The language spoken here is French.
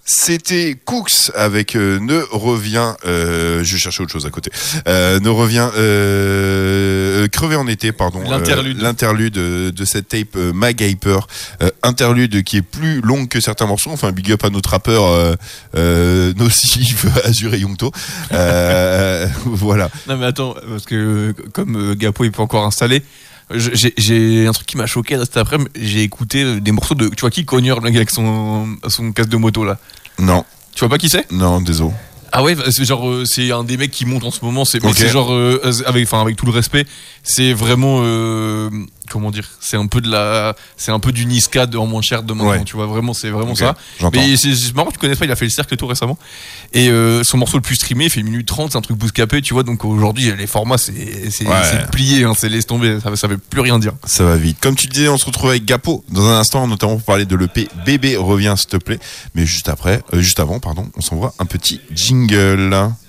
C'était Cooks avec Ne Revient. Je cherchais autre chose à côté. Ne Revient. Crevé en été, pardon. L'interlude de cette tape MacGyver. Interlude qui est plus longue que certains morceaux. Enfin, big up à notre rappeur Nocif, Azur et Yongto. Voilà. Non mais attends, parce que comme Gapo est pas encore installé, j'ai un truc qui m'a choqué là cet après-midi. J'ai écouté des morceaux de, tu vois qui, Cogner, le gars avec son casque de moto là. Non. Tu vois pas qui c'est? Non, désolé. Ah ouais, c'est genre c'est un des mecs qui monte en ce moment. C'est, okay. C'est genre avec tout le respect, c'est vraiment comment dire, c'est un peu du Niska en moins cher de maintenant. Ouais. Tu vois vraiment, c'est vraiment okay. Ça. J'entends. Mais c'est marrant, tu connais pas, il a fait le cercle et tout récemment. Et son morceau le plus streamé, il fait 1 minute 30, c'est un truc bouscapé, tu vois. Donc aujourd'hui, les formats, c'est plié, hein, c'est laisse tomber, ça veut plus rien dire. Ça va vite. Comme tu disais, on se retrouve avec Gapo dans un instant, notamment pour parler de l'EP Bébé revient s'il te plaît. Mais juste avant, on s'envoie un petit jingle.